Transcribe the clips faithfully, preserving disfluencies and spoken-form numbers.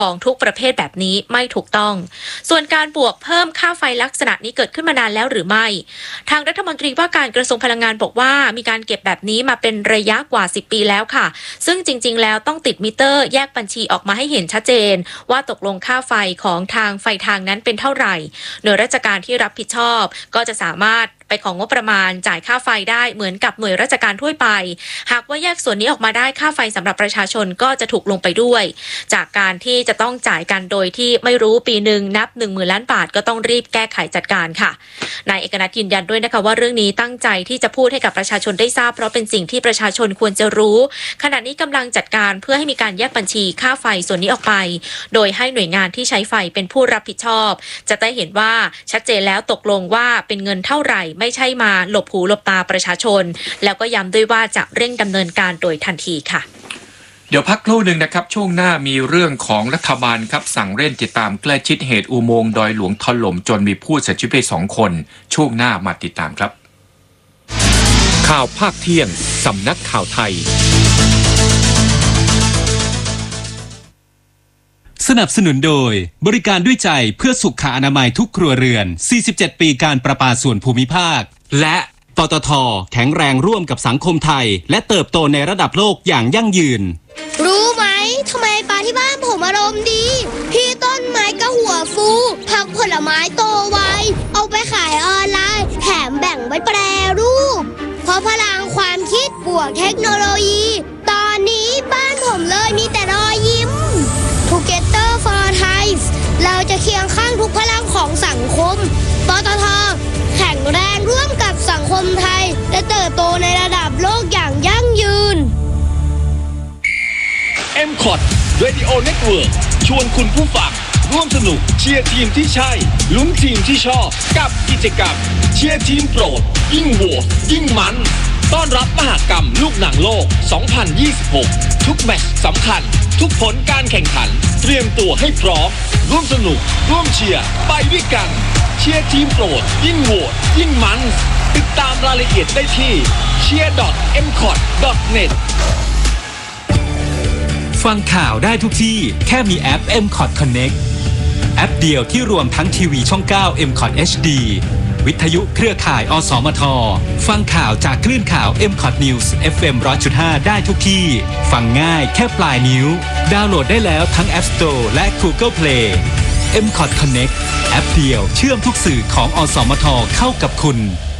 ของทุกประเภทแบบนี้ไม่ถูกต้องส่วนการบวกเพิ่มค่าไฟลักษณะนี้เกิดขึ้นมานานแล้วหรือไม่ทางรัฐมนตรีว่าการกระทรวงพลังงานบอกว่ามีการเก็บแบบนี้มาเป็นระยะกว่าสิบปีแล้วค่ะซึ่งจริงๆแล้วต้องติดมิเตอร์แยกบัญชีออกมาให้เห็นชัดเจนว่าตกลงค่าไฟของทางไฟทางนั้นเป็นเท่าไหร่หน่วยราชการที่รับผิดชอบก็จะสามารถไปของงบประมาณจ่ายค่าไฟได้เหมือนกับหน่วยราชการทั่วไปหากว่าแยกส่วนนี้ออกมาได้ค่าไฟสำหรับประชาชนก็จะถูกลงไปด้วยจากการที่จะต้องจ่ายกันโดยที่ไม่รู้ปีหนึ่งนับหนึ่งหมื่นล้านบาทก็ต้องรีบแก้ไขจัดการค่ะนายเอกนัทยืนยันด้วยนะคะว่าเรื่องนี้ตั้งใจที่จะพูดให้กับประชาชนได้ทราบเพราะเป็นสิ่งที่ประชาชนควรจะรู้ขณะนี้กำลังจัดการเพื่อให้มีการแยกบัญชีค่าไฟส่วนนี้ออกไปโดยให้หน่วยงานที่ใช้ไฟเป็นผู้รับผิดชอบจะได้เห็นว่าชัดเจนแล้วตกลงว่าเป็นเงินเท่าไหร่ไม่ใช่มาหลบหูหลบตาประชาชนแล้วก็ย้ำด้วยว่าจะเร่งดำเนินการโดยทันทีค่ะเดี๋ยวพักครู่หนึ่งนะครับช่วงหน้ามีเรื่องของรัฐบาลครับสั่งเร่งติดตามใกล้ชิดเหตุอุโมงค์ดอยหลวงถล่มจนมีผู้เสียชีวิตไปสองคนช่วงหน้ามาติดตามครับข่าวภาคเที่ยงสำนักข่าวไทยสนับสนุนโดยบริการด้วยใจเพื่อสุขอนามัยทุกครัวเรือนสี่สิบเจ็ดปีการประปาส่วนภูมิภาคและปตท.แข็งแรงร่วมกับสังคมไทยและเติบโตในระดับโลกอย่างยั่งยืนรู้ไหมทำไมปลาที่บ้านผมอารมณ์ดีพี่ต้นไม้ก็หัวฟูผักผลไม้โตไวเอาไปขายออนไลน์แถมแบ่งไว้แปรรูปเพราะพลังความคิดบวกเทคโนโลยีตอนนี้บ้านผมเลยมีแต่รอยยิ้ม Together for Thai เราจะเคียงข้างทุกพลังของสังคมปตท.แข็งแรงร่วมกับสังคมไทยและเติบโตในระดับโลกอย่างยั่งยืนเอ็ม คอท Radio Network ชวนคุณผู้ฟังร่วมสนุกเชียร์ทีมที่ใช่ลุ้นทีมที่ชอบกับกิจกรรมเชียร์ทีมโปรดยิ่งโหวตยิ่งมันต้อนรับมหกรรมลูกหนังโลก สองพันยี่สิบหก ทุกแมตช์สำคัญทุกผลการแข่งขันเตรียมตัวให้พร้อมร่วมสนุกร่วมเชียร์ไปด้วยกันเชียร์ทีมโปรดยิ่งโหวตยิ่งมันติดตามรายละเอียดได้ที่ เชียร์ ดอท เอ็ม คอท ดอท เน็ตฟังข่าวได้ทุกที่แค่มีแอป เอ็ม คอท Connect แอปเดียวที่รวมทั้งทีวีช่องเก้า เอ็ม คอท เอช ดี วิทยุเครือข่ายอสมทฟังข่าวจากคลื่นข่าว เอ็ม คอท News เอฟ เอ็ม หนึ่งร้อยจุดห้า ได้ทุกที่ฟังง่ายแค่ปลายนิ้วดาวน์โหลดได้แล้วทั้ง App Store และ Google Play เอ็ม คอท Connect แอปเดียวเชื่อมทุกสื่อของอสมทเข้ากับคุณ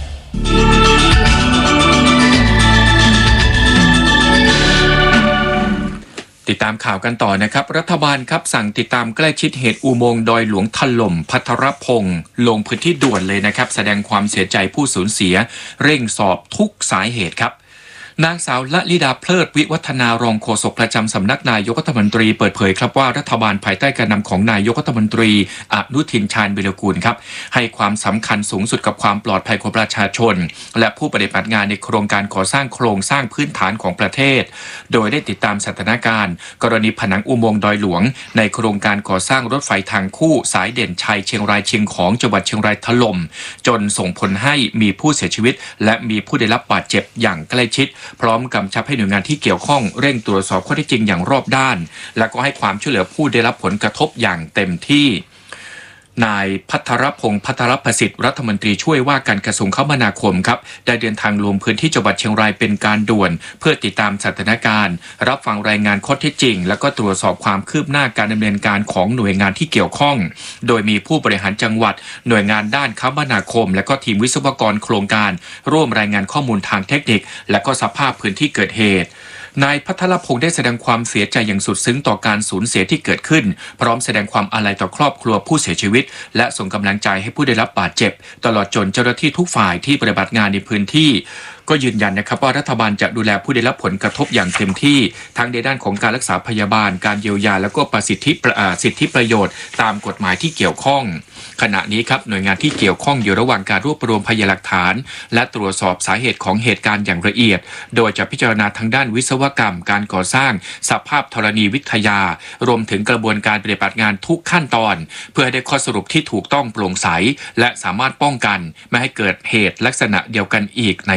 ติดตามข่าวกันต่อนะครับรัฐบาลครับสั่งติดตามใกล้ชิดเหตุอุโมงค์ดอยหลวงถล่มภัทรพงษ์ลงพื้นที่ด่วนเลยนะครับแสดงความเสียใจผู้สูญเสียเร่งสอบทุกสาเหตุครับนางสาวละลิดาเพลิดวิวัฒนารองโฆษกประจำสำนักนายกรัฐมนตรีเปิดเผยครับว่ารัฐบาลภายใต้การนำของนายกรัฐมนตรีอนุทินชาญวิรากูลครับให้ความสำคัญสูงสุดกับความปลอดภัยของประชาชนและผู้ปฏิบัติงานในโครงการก่อสร้างโครงสร้างพื้นฐานของประเทศโดยได้ติดตามสถานการณ์กรณีผนังอุโมงค์ดอยหลวงในโครงการก่อสร้างรถไฟทางคู่สายเด่นชัยเชียงรายเชียงของจังหวัดเชียงรายถล่มจนส่งผลให้มีผู้เสียชีวิตและมีผู้ได้รับบาดเจ็บอย่างใกล้ชิดพร้อมกำชับให้หน่วยงานที่เกี่ยวข้องเร่งตรวจสอบข้อเท็จจริงอย่างรอบด้านและก็ให้ความช่วยเหลือผู้ได้รับผลกระทบอย่างเต็มที่นายภัทรพงษ์ภัทรประสิทธิ์รัฐมนตรีช่วยว่าการกระทรวงคมนาคมครับได้เดินทางลงพื้นที่จังหวัดเชียงรายเป็นการด่วนเพื่อติดตามสถานการณ์รับฟังรายงานข้อเท็จจริงและก็ตรวจสอบความคืบหน้าการดำเนินการของหน่วยงานที่เกี่ยวข้องโดยมีผู้บริหารจังหวัดหน่วยงานด้านคมนาคมและก็ทีมวิศวกรโครงการร่วมรายงานข้อมูลทางเทคนิคและก็สภาพพื้นที่เกิดเหตุนายภัทรพงษ์ได้แสดงความเสียใจอย่างสุดซึ้งต่อการสูญเสียที่เกิดขึ้นพร้อมแสดงความอาลัยต่อครอบครัวผู้เสียชีวิตและส่งกำลังใจให้ผู้ได้รับบาดเจ็บตลอดจนเจ้าหน้าที่ทุกฝ่ายที่ปฏิบัติงานในพื้นที่ก็ยืนยันนะครับว่ารัฐบาลจะดูแลผู้ได้รับผลกระทบอย่างเต็มที่ทั้งในด้านของการรักษาพยาบาลการเยียวยาและก็ประสิทธิสิทธิประโยชน์ตามกฎหมายที่เกี่ยวข้องขณะนี้ครับหน่วยงานที่เกี่ยวข้องอยู่ระหว่างการรวบรวมพยานหลักฐานและตรวจสอบสาเหตุของเหตุการณ์อย่างละเอียดโดยจะพิจารณาทางด้านวิศวกรรมการก่อสร้างสภาพธรณีวิทยารวมถึงกระบวนการปฏิบัติงานทุกขั้นตอนเพื่อให้ได้ข้อสรุปที่ถูกต้องโปร่งใสและสามารถป้องกันไม่ให้เกิดเหตุลักษณะเดียวกันอีกในอนา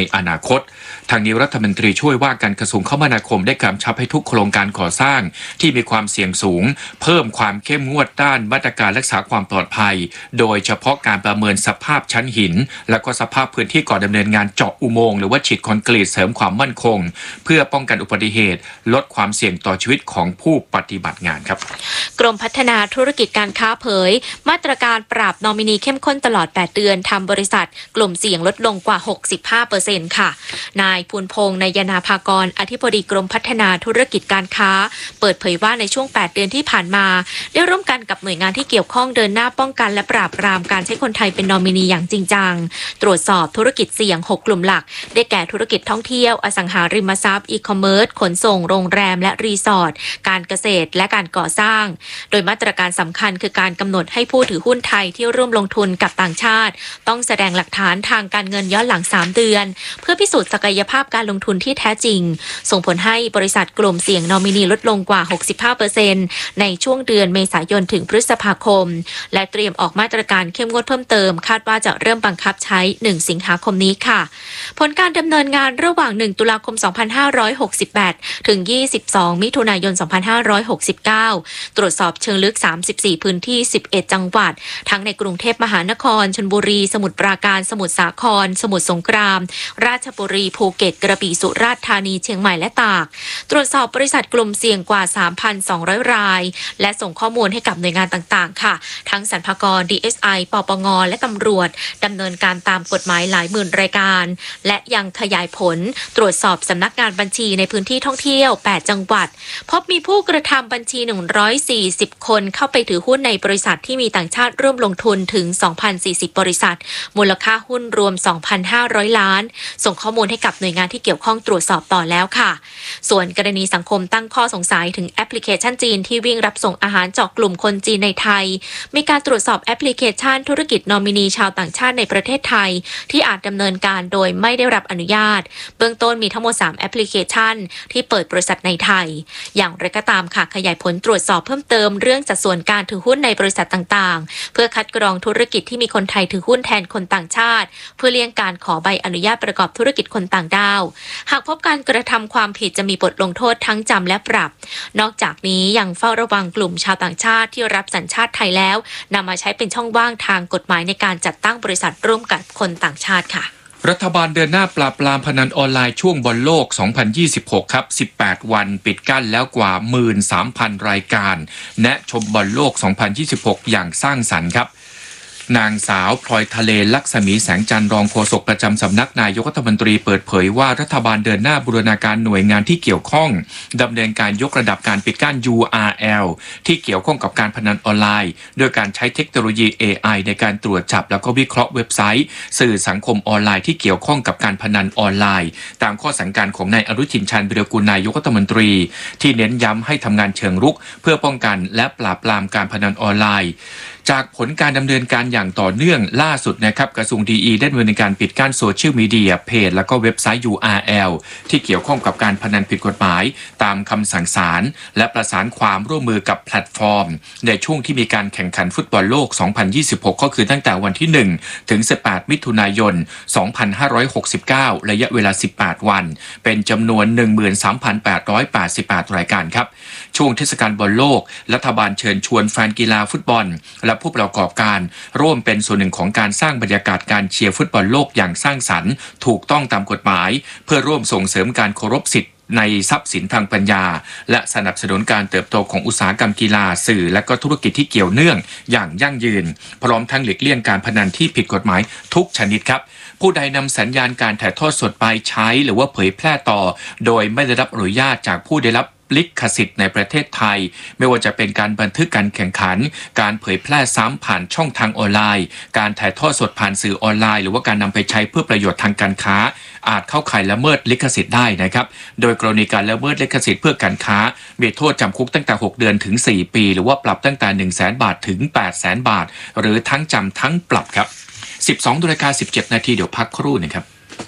คตทางนี้รัฐมนตรีช่วยว่าการกระทรวงคมนาคมได้กำชับให้ทุกโครงการก่อสร้างที่มีความเสี่ยงสูงเพิ่มความเข้มงวดด้านมาตรการรักษาความปลอดภัยโดยเฉพาะการประเมินสภาพชั้นหินและก็สภาพพื้นที่ก่อนดำเนินงานเจาะอุโมงค์หรือว่าฉีดคอนกรีตเสริมความมั่นคงเพื่อป้องกันอุบัติเหตุลดความเสี่ยงต่อชีวิตของผู้ปฏิบัติงานครับกรมพัฒนาธุรกิจการค้าเผยมาตรการปราบนอมินีเข้มข้นตลอดแปดเดือนทำบริษัทกลุ่มเสี่ยงลดลงกว่า หกสิบห้าเปอร์เซ็นต์ ค่ะนายภูลพงษ์นายนาภากรอธิบดีกรมพัฒนาธุรกิจการค้าเปิดเผยว่าในช่วงแปดเดือนที่ผ่านมาได้ร่วมกันกับหน่วยงานที่เกี่ยวข้องเดินหน้าป้องกันและปราบปรามการใช้คนไทยเป็นนอมินีอย่างจริงจังตรวจสอบธุรกิจเสี่ยงหกกลุ่มหลักได้แก่ธุรกิจท่องเที่ยวอสังหาริมทรัพย์อีคอมเมิร์ซขนส่งโรงแรมและรีสอร์ทการเกษตรและการก่อสร้างโดยมาตรการสำคัญคือการกำหนดให้ผู้ถือหุ้นไทยที่ร่วมลงทุนกับต่างชาติต้องแสดงหลักฐานทางการเงินย้อนหลังสามเดือนเพื่อพิสูจน์ศักยภาพการลงทุนที่แท้จริงส่งผลให้บริษัทกลุ่มเสี่ยงนอมินีลดลงกว่า หกสิบห้าเปอร์เซ็นต์ ในช่วงเดือนเมษายนถึงพฤษภาคมและเตรียมออกมาตรการเข้มงวดเพิ่มเติมคาดว่าจะเริ่มบังคับใช้หนึ่งสิงหาคมนี้ค่ะผลการดำเนินงานระหว่างหนึ่งตุลาคมสองพันห้าร้อยหกสิบแปดถึงยี่สิบสองมิถุนายนสองพันห้าร้อยหกสิบเก้าตรวจสอบเชิงลึกสามสิบสี่พื้นที่สิบเอ็ดจังหวัดทั้งในกรุงเทพมหานครชลบุรีสมุทรปราการสมุทรสาครสมุทรสงครามราชบุรีภูเก็ตกระบี่สุราษฎร์ธานีเชียงใหม่และตากตรวจสอบบริษัทกลุ่มเสี่ยงกว่า สามพันสองร้อย รายและส่งข้อมูลให้กับหน่วยงานต่างๆค่ะทั้งสรรพากร ดี เอส ไอ ปปงและตำรวจดำเนินการตามกฎหมายหลายหมื่นรายการและยังขยายผลตรวจสอบสำนักงานบัญชีในพื้นที่ท่องเที่ยวแปดจังหวัดพบมีผู้กระทำบัญชีหนึ่งร้อยสี่สิบคนเข้าไปถือหุ้นในบริษัทที่มีต่างชาติร่วมลงทุนถึง สองพันสี่สิบ บริษัทมูลค่าหุ้นรวม สองพันห้าร้อย ล้านส่งข้อมูลให้กับหน่วยงานที่เกี่ยวข้องตรวจสอบต่อแล้วค่ะส่วนกรณีสังคมตั้งข้อสงสัยถึงแอปพลิเคชันจีนที่วิ่งรับส่งอาหารเจาะกลุ่มคนจีนในไทยมีการตรวจสอบแอปพลิเคชันธุรกิจนอมินีชาวต่างชาติในประเทศไทยที่อาจดำเนินการโดยไม่ได้รับอนุญาตเบื้องต้นมีทั้งหมดสามแอปพลิเคชันที่เปิดบริษัทในไทยอย่างไรก็ตามค่ะขยายผลตรวจสอบเพิ่มเติมเรื่องสัดส่วนการถือหุ้นในบริษัทต่างๆเพื่อคัดกรองธุรกิจที่มีคนไทยถือหุ้นแทนคนต่างชาติเพื่อเลี่ยงการขอใบอนุญาตประกอบธุรกิจคนต่างด้าวหากพบการกระทำความผิดจะมีบทลงโทษทั้งจำและปรับนอกจากนี้ยังเฝ้าระวังกลุ่มชาวต่างชาติที่รับสัญชาติไทยแล้วนำมาใช้เป็นช่องว่างทางกฎหมายในการจัดตั้งบริษัทร่วมกับคนต่างชาติค่ะรัฐบาลเดินหน้าปราบปรามพนันออนไลน์ช่วงบอลโลก สองพันยี่สิบหก ครับ สิบแปด วันปิดกั้นแล้วกว่า หนึ่งหมื่นสามพัน รายการแนะชมบอลโลก สองพันยี่สิบหก อย่างสร้างสรรค์ครับนางสาวพลอยทะเลลักษมีแสงจันทร์รองโฆษกประจำสำนักนายกรัฐมนตรีเปิดเผยว่ารัฐบาลเดินหน้าบูรณาการหน่วยงานที่เกี่ยวข้องดำเนินการยกระดับการปิดกั้น ยู อาร์ แอล ที่เกี่ยวข้องกับการพนันออนไลน์โดยการใช้เทคโนโลยี เอ ไอ ในการตรวจจับแล้วก็วิเคราะห์เว็บไซต์สื่อสังคมออนไลน์ที่เกี่ยวข้องกับการพนันออนไลน์ตามข้อสั่งการของนายอนุทินชาญวิรากูลนายกรัฐมนตรีที่เน้นย้ำให้ทำงานเชิงรุกเพื่อป้องกันและปราบปรามการพนันออนไลน์จากผลการดำเนินการอย่างต่อเนื่องล่าสุดนะครับกระทรวงดีอีได้ดำเนินการปิดกั้นโซเชียลมีเดียเพจและก็เว็บไซต์ ยู อาร์ แอล ที่เกี่ยวข้องกับการพนันผิดกฎหมายตามคำสั่งศาลและประสานความร่วมมือกับแพลตฟอร์มในช่วงที่มีการแข่งขันฟุตบอลโลก สองพันยี่สิบหก ก็คือตั้งแต่วันที่ หนึ่ง ถึง สิบแปด มิถุนายน สองพันห้าร้อยหกสิบเก้า ระยะเวลา สิบแปด วันเป็นจำนวน หนึ่งหมื่นสามพันแปดร้อยแปดสิบแปด รายการครับช่วงเทศกาลบอลโลกรัฐบาลเชิญชวนแฟนกีฬาฟุตบอลและผู้ประกอบการร่วมเป็นส่วนหนึ่งของการสร้างบรรยากาศการเชียร์ฟุตบอลโลกอย่างสร้างสรรค์ถูกต้องตามกฎหมายเพื่อร่วมส่งเสริมการเคารพสิทธิในทรัพย์สินทางปัญญาและสนับสนุนการเติบโตของอุตสาหกรรมกีฬาสื่อและก็ธุรกิจที่เกี่ยวเนื่องอย่างยั่งยืนพร้อมทั้งหลีกเลี่ยงการพนันที่ผิดกฎหมายทุกชนิดครับผู้ใดนำสัญญาณการถ่ายทอดสดไปใช้หรือว่าเผยแพร่ต่อโดยไม่ได้รับอนุญาตจากผู้ได้รับลิขสิทธิ์ในประเทศไทยไม่ว่าจะเป็นการบันทึกการแข่งขันการเผยแพร่ซ้ำผ่านช่องทางออนไลน์การถ่ายทอดสดผ่านสื่อออนไลน์หรือว่าการนำไปใช้เพื่อประโยชน์ทางการค้าอาจเข้าข่ายละเมิดลิขสิทธิ์ได้นะครับโดยกรณีการละเมิดลิขสิทธิ์เพื่อการค้ามีโทษจำคุกตั้งแต่หกเดือนถึงสี่ปีหรือว่าปรับตั้งแต่ หนึ่งแสน บาทถึง แปดแสน บาทหรือทั้งจำทั้งปรับครับ สิบสองนาฬิกาสิบเจ็ดนาทีเดี๋ยวพักครู่นะครับ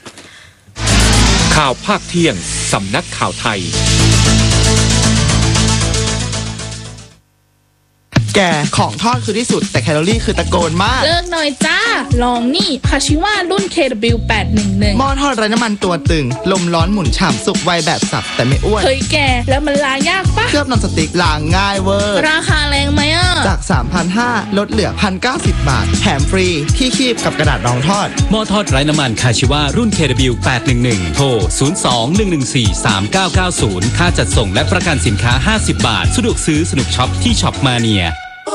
ข่าวภาคเที่ยงสำนักข่าวไทยแกของทอดคือที่สุดแต่แคลอรี่คือตะโกนมากเลิกหน่อยจ้า ลองนี่คาชิวารุ่น เค ดับเบิลยู แปดหนึ่งหนึ่งหม้อทอดไร้น้ำมันตัวตึง ลมร้อนหมุนฉ่ำสุกไวแบบสับแต่ไม่อ้วนเฮ้ยแกแล้วมันล้างยากปะเคลือบนอนสติ๊กล้างง่ายเวอร์ราคาแรงไหมอ่ะจาก สามพันห้าร้อย ลดเหลือ หนึ่งพันเก้าสิบ บาท แถมฟรีที่คีบกับกระดาษรองทอดหม้อทอดไร้น้ำมันคาชิวารุ่น เค ดับเบิลยู แปดหนึ่งหนึ่ง โทร ศูนย์ สอง หนึ่ง หนึ่ง สี่ สาม เก้า เก้า ศูนย์ ค่าจัดส่งและประกันสินค้า ห้าสิบบาท สะดวกซื้อสนุกช็อปที่ช็อปมาเนีย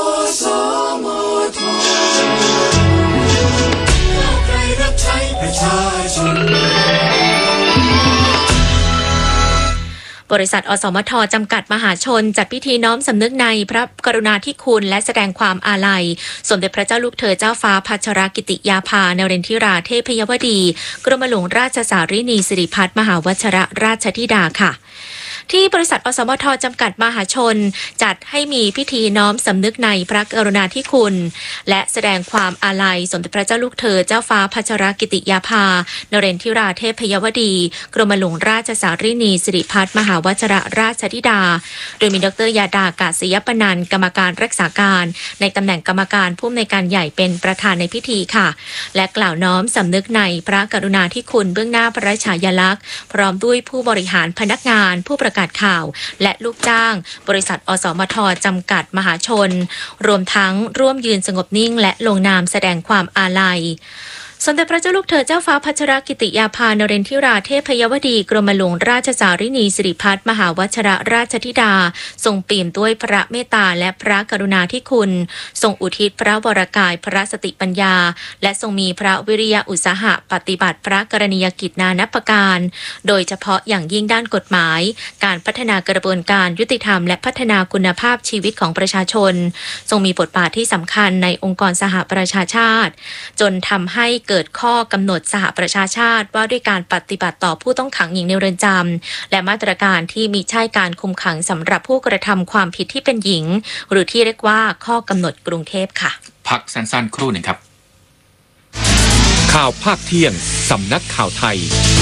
บริษัทอสมทจำกัดมหาชนจัดพิธีน้อมสำนึกในพระกรุณาธิคุณและแสดงความอาลัยสมเด็จพระเจ้าลูกเธอเจ้าฟ้าพัชรกิติยาภานเรนทิราเทพยวดีกรมหลวงราชสารินีสิริพัฒน์มหาวชรราชธิดาค่ะที่บริษัทอสมทจำกัดมหาชนจัดให้มีพิธีน้อมสำนึกในพระกรุณาธิคุณและแสดงความอาลัยสมเด็จพระเจ้าลูกเธอเจ้าฟ้าพัชรกิติยาภานเรนทิราเทพยวดีกรมหลวงราชสารินีสิริพัฒน์มหาวชรราชธิดาโดยมีดร.ยาดากาศยปนันท์กรรมการรักษาการในตำแหน่งกรรมการผู้อำนวยการใหญ่เป็นประธานในพิธีค่ะและกล่าวน้อมสำนึกในพระกรุณาธิคุณเบื้องหน้าพระราชฉายาลักษณ์พร้อมด้วยผู้บริหารพนักงานผู้ประกาศข่าวและลูกจ้างบริษัทอสมทจำกัดมหาชนรวมทั้งร่วมยืนสงบนิ่งและลงนามแสดงความอาลัยสมเด็จพระเจ้าลูกเธอเจ้าฟ้าพัชรกิติยาภานเรนทิราเทพยวดีกรมหลวงราชสารินีสิริพัฒน์มหาวชรราชธิดาทรงปี่มด้วยพระเมตตาและพระกรุณาธิคุณทรงอุทิศพระวรกายพระสติปัญญาและทรงมีพระวิริยะอุตสาหะปฏิบัติพระกรณียกิจนานับประการโดยเฉพาะอย่างยิ่งด้านกฎหมายการพัฒนากระบวนการยุติธรรมและพัฒนาคุณภาพชีวิตของประชาชนทรงมีบทบาทที่สำคัญในองค์กรสหประชาชาติจนทำให้เกิดข้อกำหนดสหประชาชาติว่าด้วยการปฏิบัติต่อผู้ต้องขังหญิงในเรือนจำและมาตรการที่มิใช่การคุมขังสำหรับผู้กระทำความผิดที่เป็นหญิงหรือที่เรียกว่าข้อกำหนดกรุงเทพค่ะพักสั้นๆครู่หนึ่งครับข่าวภาคเที่ยงสำนักข่าวไทย